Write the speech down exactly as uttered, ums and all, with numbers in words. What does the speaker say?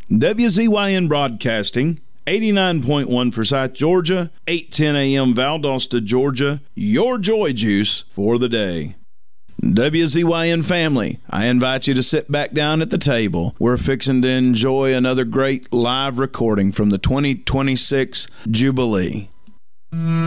W Z Y N Broadcasting, eighty-nine point one Forsyth, Georgia, eight ten a.m. Valdosta, Georgia, your joy juice for the day. W Z Y N family, I invite you to sit back down at the table. We're fixing to enjoy another great live recording from the twenty twenty-six Jubilee.